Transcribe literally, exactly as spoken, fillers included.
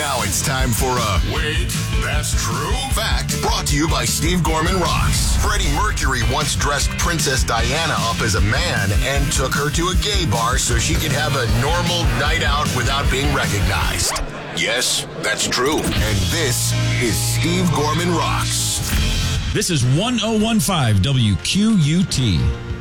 Now it's time for a Wait, That's True fact brought to you by Steve Gorman Rocks. Freddie Mercury once dressed Princess Diana up as a man and took her to a gay bar so she could have a normal night out without being recognized. Yes, that's true. And this is Steve Gorman Rocks. This is one oh one five W Q U T.